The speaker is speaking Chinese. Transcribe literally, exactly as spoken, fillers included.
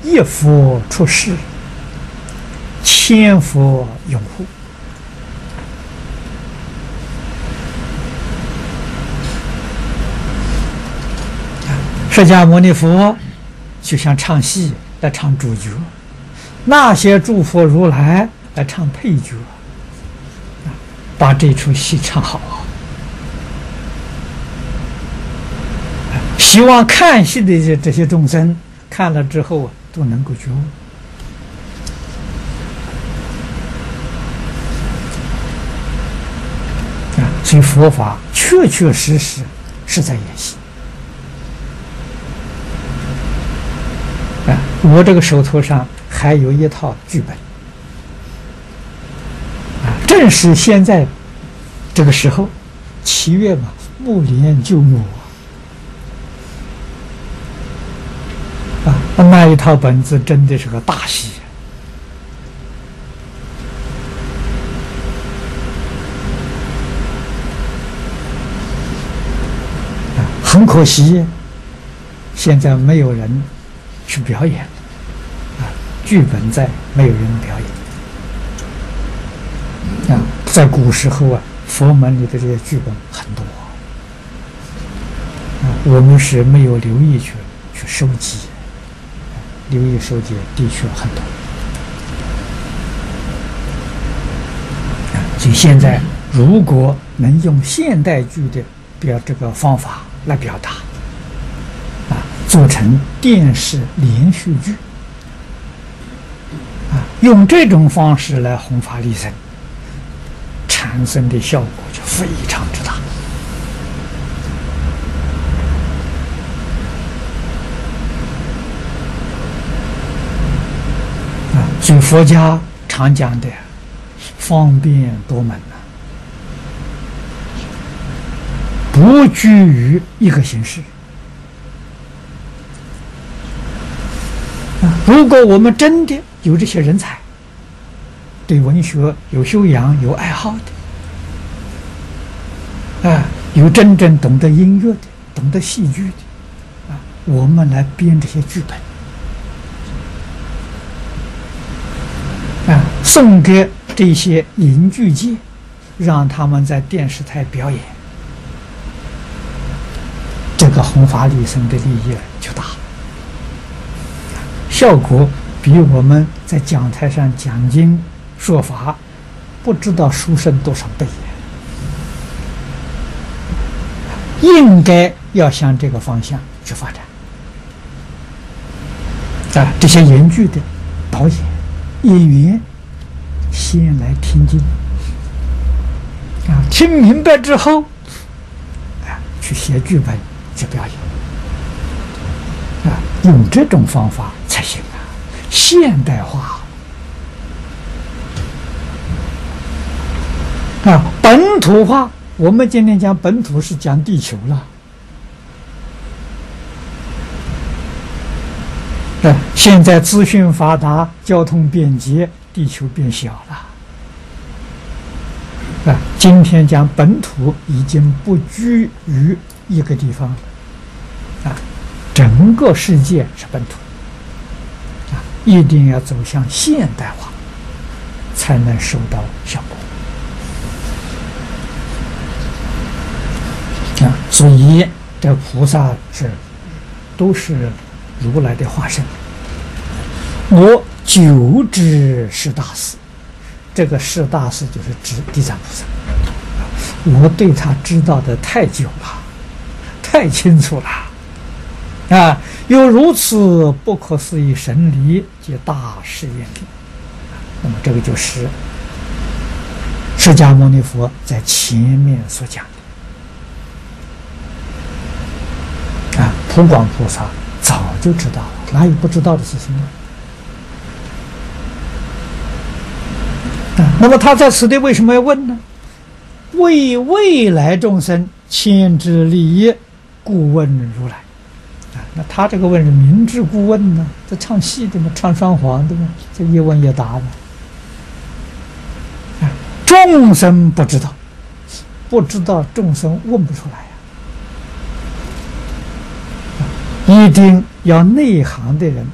一佛出世，千佛拥护。释迦牟尼佛就像唱戏来唱主角，那些诸佛如来来唱配角，把这出戏唱好。希望看戏的这些众生看了之后都能够觉悟。啊，所以佛法确确实实是在演戏。啊，我这个手头上还有一套剧本。啊，正是现在这个时候，七月嘛，木莲救母。啊，那一套本子真的是个大戏。啊，很可惜，现在没有人去表演。啊，剧本在，没有人表演。啊，在古时候啊，佛门里的这些剧本很多。啊，我们是没有留意去去收集。留意收集的确很多，所以现在如果能用现代剧的表这个方法来表达，啊，做成电视连续剧，啊，用这种方式来弘法利生，产生的效果就非常之大。所以佛家常讲的方便多门呐，不拘于一个形式。如果我们真的有这些人才，对文学有修养、有爱好的，啊，有真正懂得音乐的、懂得戏剧的，啊，我们来编这些剧本。啊，送给这些影剧界，让他们在电视台表演，这个弘法利生的利益就大了，效果比我们在讲台上讲经说法，不知道殊胜多少倍。应该要向这个方向去发展。啊，这些演剧的导演。演员先来听经，啊，听明白之后，啊，去写剧本，去表演，啊，用这种方法才行啊，现代化。啊，本土化，我们今天讲本土是讲地球了。啊，现在资讯发达，交通便捷，地球变小了。啊，今天讲本土已经不居于一个地方了，啊，整个世界是本土。啊，一定要走向现代化，才能收到效果。啊，所以这菩萨是都是如来的化身。我久知是大事，这个是大事就是指地藏菩萨。我对他知道的太久了，太清楚了，啊，有如此不可思议神理及大誓愿力。那么这个就是释迦牟尼佛在前面所讲的。啊，普广菩萨早就知道了，哪有不知道的事情呢？啊，那么他在此地为什么要问呢？为未来众生牵之利益，故问如来。啊，那他这个问是明知故问呢？这唱戏的吗？唱双簧的吗？这一问一答的。啊，众生不知道，不知道众生问不出来呀。一定要内行的人